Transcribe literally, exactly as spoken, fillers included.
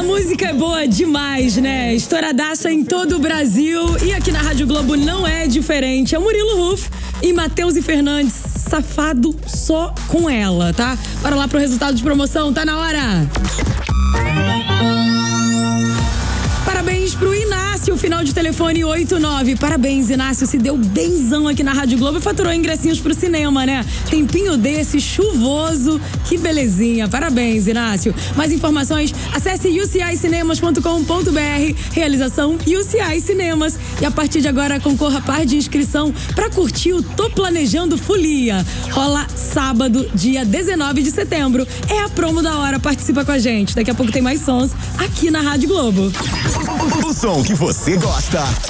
A música é boa demais, né? Estouradaça em todo o Brasil. E aqui na Rádio Globo não é diferente. É Murilo Ruf e Matheus e Fernandes, Safado Só Com Ela, tá? Bora lá pro resultado de promoção, tá na hora! Parabéns pro Inácio, final de telefone oito nove. Parabéns, Inácio, se deu benzão aqui na Rádio Globo e faturou ingressinhos pro cinema, né? Tempinho desse, chuvoso, que belezinha. Parabéns, Inácio. Mais informações, acesse u c i cinemas ponto com ponto b r. Realização U C I Cinemas. E a partir de agora, concorra a par de inscrição pra curtir o Tô Planejando Folia. Rola sábado, dia dezenove de setembro. É a promo da hora, participa com a gente. Daqui a pouco tem mais sons aqui na Rádio Globo. O som que você gosta.